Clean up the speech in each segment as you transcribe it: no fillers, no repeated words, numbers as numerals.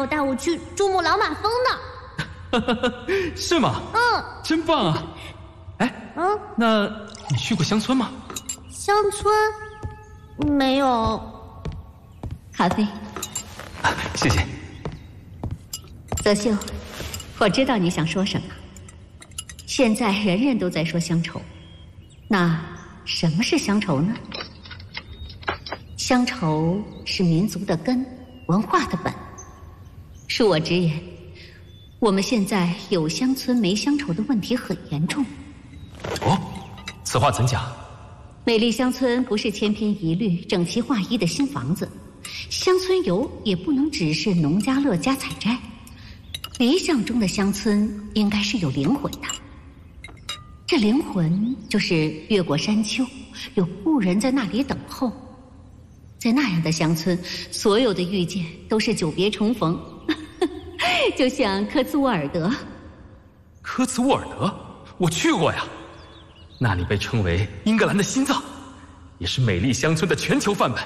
带我去珠穆朗玛峰呢。 是吗？ 嗯， 真棒啊！哎，那你去过乡村吗？ 乡村没有。 咖啡。 谢谢。 泽秀，我知道你想说什么。现在人人都在说乡愁，那什么是乡愁呢？乡愁是民族的根，文化的本。恕我直言，我们现在有乡村没乡愁的问题很严重。 哦，此话怎讲？ 美丽乡村不是千篇一律、整齐划一的新房子，乡村游也不能只是农家乐加采摘。理想中的乡村应该是有灵魂的，这灵魂就是越过山丘，有故人在那里等候。在那样的乡村，所有的遇见都是久别重逢，就像科茨沃尔德。 科茨沃尔德，我去过呀，那里被称为英格兰的心脏，也是美丽乡村的全球范本。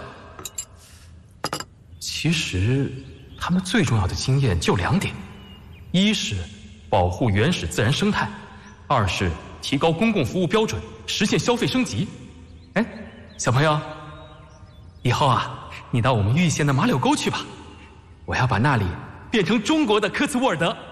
其实，他们最重要的经验就2点。一是保护原始自然生态，二是提高公共服务标准，实现消费升级。哎，小朋友，以后啊，你到我们玉县的马柳沟去吧，我要把那里变成中国的科茨沃尔德。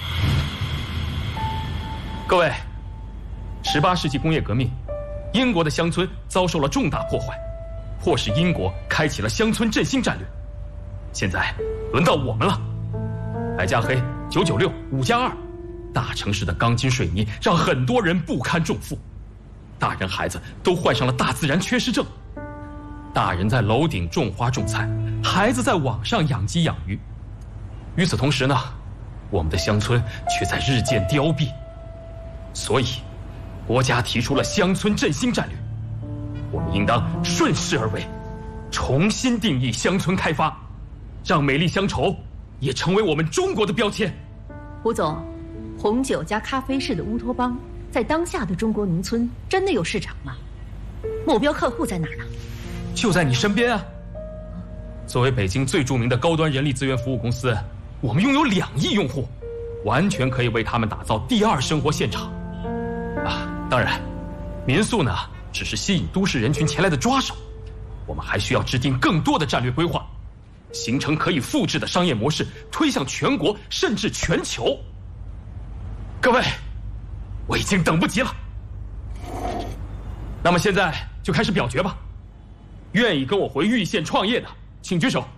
各位，18世纪工业革命，英国的乡村遭受了重大破坏，迫使英国开启了乡村振兴战略。现在轮到我们了，白加黑、996、5+2，大城市的钢筋水泥让很多人不堪重负，大人孩子都患上了大自然缺失症。大人在楼顶种花种菜，孩子在网上养鸡养鱼。与此同时呢，我们的乡村却在日渐凋敝。所以，国家提出了乡村振兴战略，我们应当顺势而为，重新定义乡村开发，让美丽乡愁也成为我们中国的标签。 胡总，红酒加咖啡式的乌托邦，在当下的中国农村真的有市场吗？目标客户在哪儿呢？ 就在你身边啊！作为北京最著名的高端人力资源服务公司，我们拥有2亿用户，完全可以为他们打造第2生活现场。当然，民宿呢只是吸引都市人群前来的抓手，我们还需要制定更多的战略规划，形成可以复制的商业模式，推向全国甚至全球。各位，我已经等不及了。那么现在就开始表决吧。愿意跟我回玉县创业的，请举手。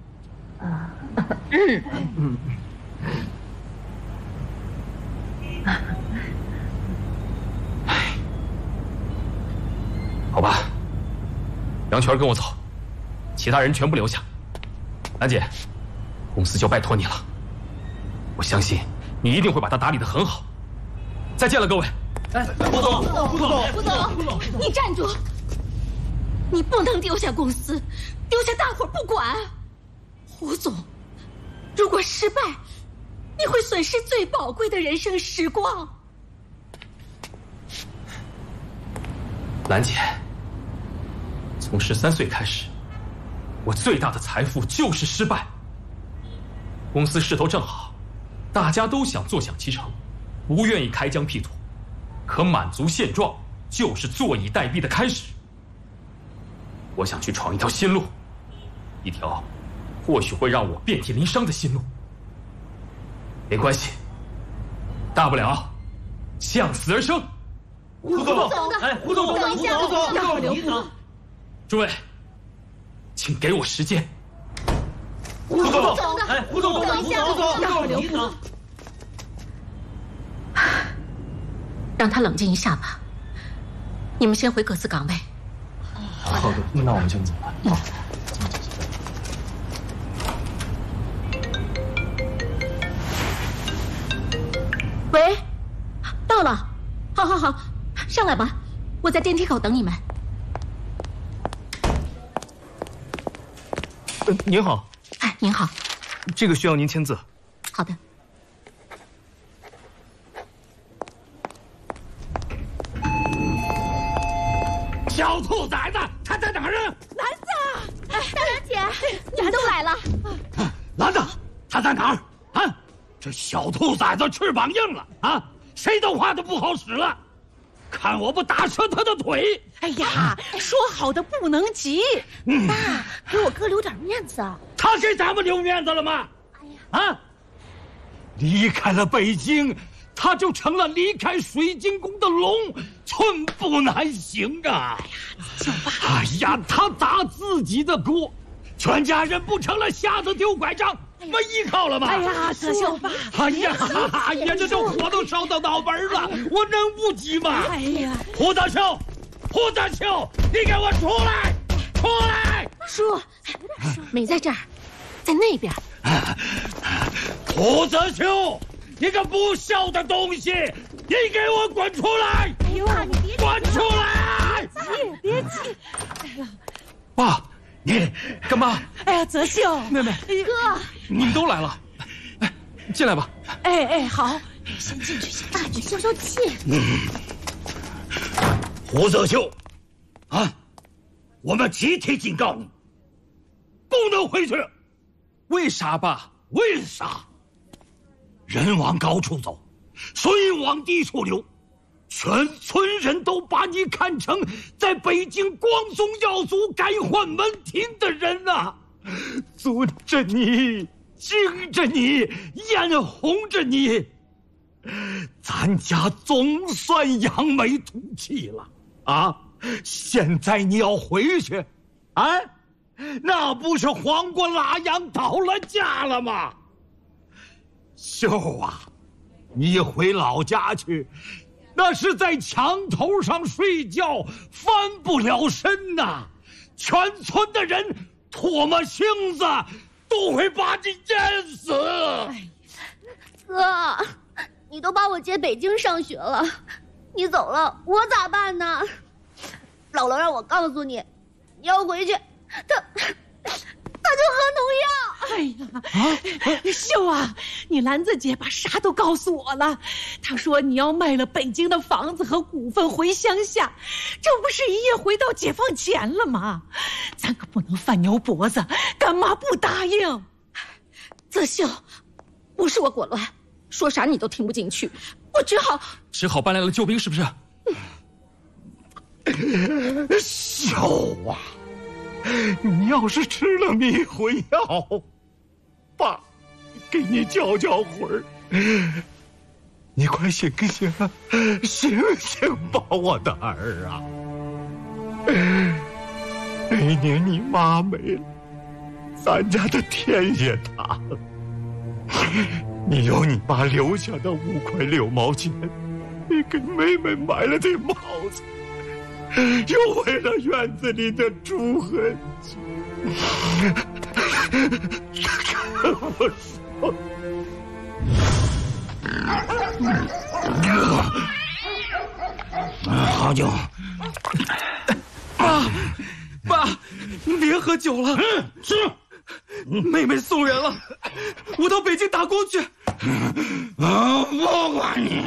好吧，杨全跟我走，其他人全部留下。兰姐，公司就拜托你了，我相信你一定会把它打理得很好。再见了，各位。 哎，胡总， 你站住！你不能丢下公司，丢下大伙儿不管。胡总，如果失败，你会损失最宝贵的人生时光。 兰姐，从13岁开始，我最大的财富就是失败。公司势头正好，大家都想坐享其成，不愿意开疆辟土，可满足现状就是坐以待毙的开始。我想去闯一条新路，一条或许会让我遍体鳞伤的新路。没关系，大不了向死而生。 胡总，哎，胡总， 等一下， 让我留步。 诸位，请给我时间。 胡总，哎，胡总， 等一下， 让我留步。让他冷静一下吧。你们先回各自岗位。 好的，那我们先走了。 喂，到了，好，上来吧，我在电梯口等你们。 您好。 哎，您好。 这个需要您签字。 好的。 小兔崽子，他在哪儿啊？ 兰子，大娘姐，你们都来了。 兰子，他在哪儿？ 哪儿啊？这小兔崽子翅膀硬了啊！谁的话都不好使了，看我不打折他的腿！ 哎呀，说好的不能急，爸，给我哥留点面子啊！ 他给咱们留面子了吗？啊！离开了北京，他就成了离开水晶宫的龙，寸步难行啊！哎呀，他砸自己的锅，全家人不成了瞎子丢拐杖，没依靠了吗？ 哎呀，德秀爸！ 哎呀，这火都烧到脑门了，我能不急吗？ 哎呀， 胡德秀，胡德秀，你给我出来！出来！ 叔，没在这儿，在那边。 胡德秀，你个不孝的东西，你给我滚出来！ 哎呦，你别滚出来！ 别急！哎呀， 爸， 你干妈， 哎呀，泽秀， 妹妹， 哥， 你们都来了，哎，进来吧。 哎，好， 先进去，大去消消气。 胡泽秀，啊，我们集体警告你，不能回去。 为啥，爸？ 为啥？人往高处走，水往低处流，全村人都把你看成在北京光宗耀祖改换门庭的人呐，尊着你，敬着你，眼红着你，咱家总算扬眉吐气了啊！现在你要回去，啊？那不是黄瓜拉羊倒了架了吗？秀啊，你回老家去，那是在墙头上睡觉，翻不了身呐！全村的人唾沫星子都会把你淹死。 哥，你都把我接北京上学了，你走了，我咋办呢？姥姥让我告诉你，你要回去，他就喝农药。 哎呀，秀啊，你兰子姐把啥都告诉我了。她说你要卖了北京的房子和股份回乡下，这不是一夜回到解放前了吗？咱可不能翻牛脖子，干妈不答应。 泽秀，不是我裹乱，说啥你都听不进去，我只好搬来了救兵，是不是？ 秀啊，你要是吃了迷魂药，爸给你浇魂儿。你快醒醒，醒醒吧，我的儿啊！那年你妈没了，咱家的天也塌了。你有你妈留下的5块6毛钱，你给妹妹买了这帽子，又为了院子里的猪和鸡。跟我说，好酒。 爸，你别喝酒了。 是， 妹妹送人了，我到北京打工去。 不管你，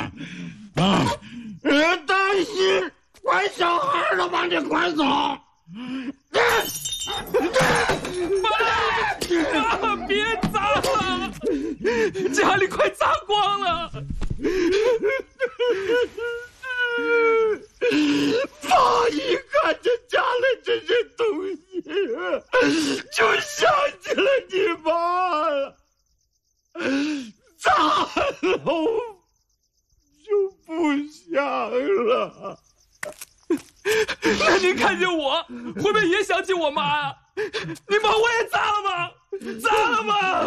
担心拐小孩都把你拐走。 妈，别砸了，家里快砸光了。 爸一看见家里这些东西，就想起了你妈了，咋了就不想了。 那您看见我，会不会也想起我妈啊？你把我也砸了吗？砸了吗？